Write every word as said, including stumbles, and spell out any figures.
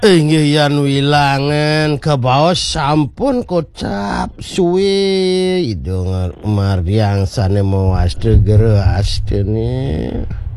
Inggian wilangan ke bawah sampun kocap suwe idong mardiang sane mau aste geras nih.